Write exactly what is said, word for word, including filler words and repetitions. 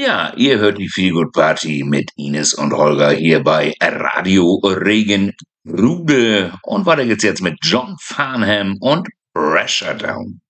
Ja, ihr hört die Feelgood Party mit Ines und Holger hier bei Radio Regenrude. Und weiter geht's jetzt mit John Farnham und Pressure Down.